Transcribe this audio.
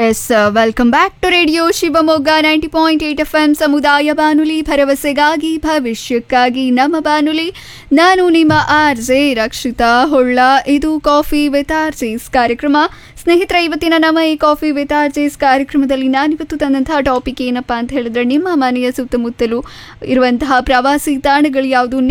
S welcome back to radio Shivamogga 90.8 FM ಸಮುದಾಯ ಬಾನುಲಿ ಭರವಸೆಗಾಗಿ ಭವಿಷ್ಯಕ್ಕಾಗಿ ನಮ್ಮ ಬಾನುಲಿ. ನಾನು ನಿಮ್ಮ RJ ರಕ್ಷಿತಾ ಹೊಳ್ಳ. ಇದು ಕಾಫಿ ವಿತ್ RJs ಕಾರ್ಯಕ್ರಮ. ಸ್ನೇಹಿತರೆ, ಇವತ್ತಿನ ನಮ್ಮ ಈ ಕಾಫಿ ವಿತ್ RJs ಕಾರ್ಯಕ್ರಮದಲ್ಲಿ ನಾನಿವತ್ತು ತಂದಂತಹ ಟಾಪಿಕ್ ಏನಪ್ಪಾ ಅಂತ ಹೇಳಿದ್ರೆ, ನಿಮ್ಮ ಮನೆಯ ಸುತ್ತಮುತ್ತಲೂ ಇರುವಂತಹ ಪ್ರವಾಸಿ ತಾಣಗಳು ಯಾವುದು,